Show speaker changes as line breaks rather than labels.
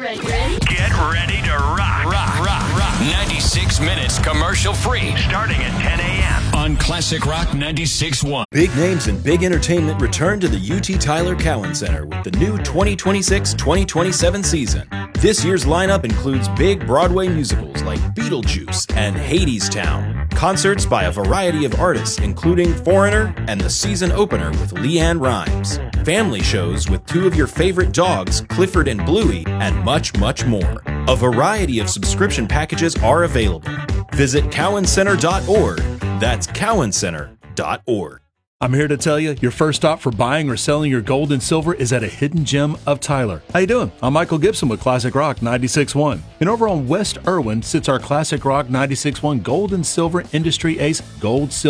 ready? Ready?
Get ready to rock. 96 minutes commercial free. Starting at 10 a.m. on Classic Rock 96.1.
Big names and big entertainment return to the UT Tyler Cowan Center with the new 2026-2027 season. This year's lineup includes big Broadway musicals like Beetlejuice and Hadestown, concerts by a variety of artists including Foreigner and the season opener with LeAnn Rimes, family shows with two of your favorite dogs, Clifford and Bluey, and much, much more. A variety of subscription packages are available. Visit cowancenter.org. That's cowancenter.org.
I'm here to tell you, your first stop for buying or selling your gold and silver is at a hidden gem of Tyler. How you doing? I'm Michael Gibson with Classic Rock 96.1. And over on West Irwin sits our Classic Rock 96.1 gold and silver industry ace, Gold Silver.